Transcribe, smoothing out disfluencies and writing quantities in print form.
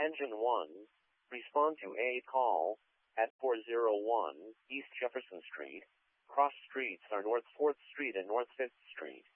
Engine 1, respond to a call at 401 East Jefferson Street. Cross streets are North 4th Street and North 5th Street.